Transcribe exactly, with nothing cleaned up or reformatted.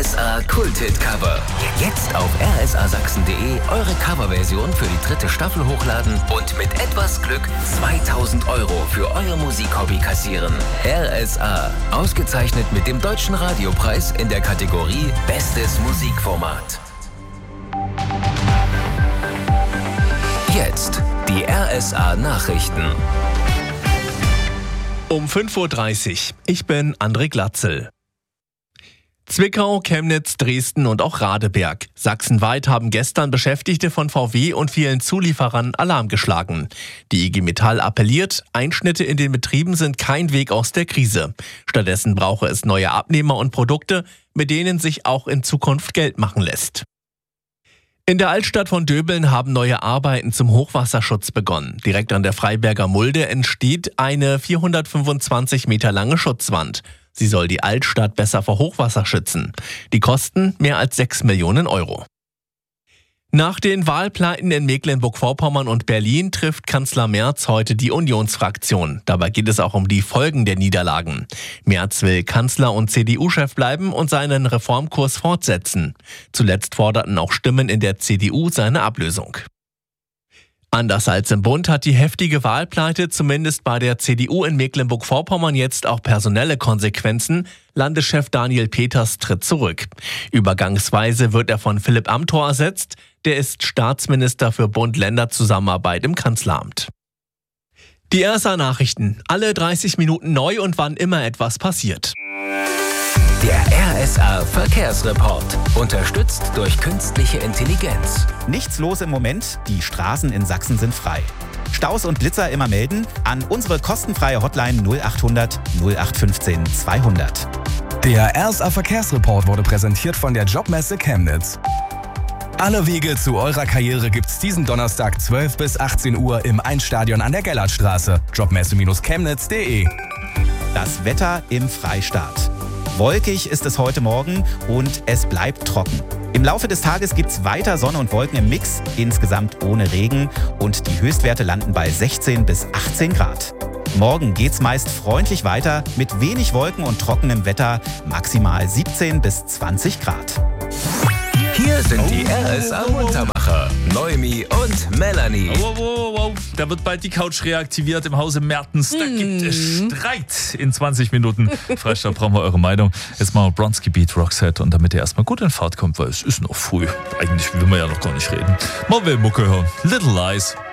S A Kult-Hit-Cover. Jetzt auf r s a sachsen punkt de eure Coverversion für die dritte Staffel hochladen und mit etwas Glück zweitausend Euro für euer Musikhobby kassieren. R S A, ausgezeichnet mit dem Deutschen Radiopreis in der Kategorie Bestes Musikformat. Jetzt die R S A Nachrichten. Um fünf Uhr dreißig. Ich bin André Glatzel. Zwickau, Chemnitz, Dresden und auch Radeberg. Sachsenweit haben gestern Beschäftigte von V W und vielen Zulieferern Alarm geschlagen. Die I G Metall appelliert, Einschnitte in den Betrieben sind kein Weg aus der Krise. Stattdessen brauche es neue Abnehmer und Produkte, mit denen sich auch in Zukunft Geld machen lässt. In der Altstadt von Döbeln haben neue Arbeiten zum Hochwasserschutz begonnen. Direkt an der Freiberger Mulde entsteht eine vierhundertfünfundzwanzig Meter lange Schutzwand. Sie soll die Altstadt besser vor Hochwasser schützen. Die kosten mehr als sechs Millionen Euro. Nach den Wahlpleiten in Mecklenburg-Vorpommern und Berlin trifft Kanzler Merz heute die Unionsfraktion. Dabei geht es auch um die Folgen der Niederlagen. Merz will Kanzler und C D U-Chef bleiben und seinen Reformkurs fortsetzen. Zuletzt forderten auch Stimmen in der C D U seine Ablösung. Anders als im Bund hat die heftige Wahlpleite zumindest bei der C D U in Mecklenburg-Vorpommern jetzt auch personelle Konsequenzen. Landeschef Daniel Peters tritt zurück. Übergangsweise wird er von Philipp Amthor ersetzt. Der ist Staatsminister für Bund-Länder-Zusammenarbeit im Kanzleramt. Die R S A-Nachrichten. Alle dreißig Minuten neu und wann immer etwas passiert. Der R S A-Verkehrsreport. Unterstützt durch künstliche Intelligenz. Nichts los im Moment, die Straßen in Sachsen sind frei. Staus und Blitzer immer melden an unsere kostenfreie Hotline null achthundert null acht fünfzehn zweihundert. Der R S A-Verkehrsreport wurde präsentiert von der Jobmesse Chemnitz. Alle Wege zu eurer Karriere gibt's diesen Donnerstag zwölf bis achtzehn Uhr im Einstadion an der Gellertstraße. Jobmesse Chemnitz punkt de. Das Wetter im Freistaat. Wolkig ist es heute Morgen und es bleibt trocken. Im Laufe des Tages gibt es weiter Sonne und Wolken im Mix, insgesamt ohne Regen, und die Höchstwerte landen bei sechzehn bis achtzehn Grad. Morgen geht's meist freundlich weiter mit wenig Wolken und trockenem Wetter, maximal siebzehn bis zwanzig Grad. Hier sind die R S A-Muntermacher, Noemi und Melanie. Wow, wow, wow. Da wird bald die Couch reaktiviert im Hause Mertens. Da gibt es Streit in zwanzig Minuten. Freistaat, brauchen wir eure Meinung. Jetzt machen wir Bronski Beat Roxette, und damit ihr erstmal gut in Fahrt kommt, weil es ist noch früh. Eigentlich will man ja noch gar nicht reden. Mal will Mucke hören. Little Lies.